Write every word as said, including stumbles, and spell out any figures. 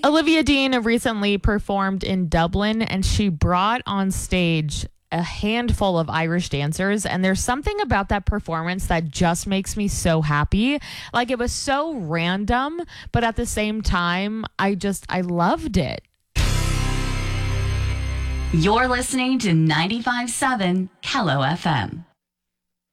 Olivia Dean recently performed in Dublin, and she brought on stage a handful of Irish dancers, and there's something about that performance that just makes me so happy. Like, it was so random, but at the same time, I just, I loved it. You're listening to ninety-five point seven Kello F M.